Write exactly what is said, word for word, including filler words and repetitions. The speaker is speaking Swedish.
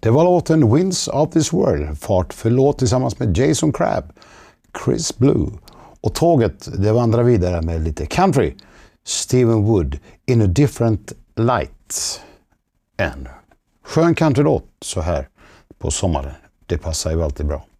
Det var låten Winds of this World, Fart för låt tillsammans med Jason Crabb, Chris Blue. Och tåget, det vandrar vidare med lite country, Stephen Wood, In a different light. En skön countrylåt så här på sommaren. Det passar ju alltid bra.